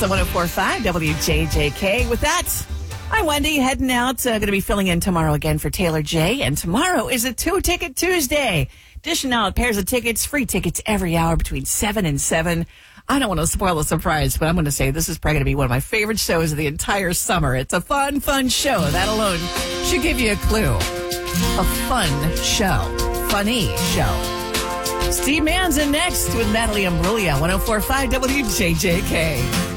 on 104.5 WJJK. With that, I'm Wendy, heading out. Going to be filling in tomorrow again for Taylor J. And tomorrow is a 2-Ticket Tuesday. Dishing out pairs of tickets, free tickets every hour between 7 and 7. I don't want to spoil the surprise, but I'm going to say this is probably going to be one of my favorite shows of the entire summer. It's a fun show. That alone should give you a clue. A fun show. Funny show. Steve Manson next with Natalie Imbruglia, 104.5 WJJK.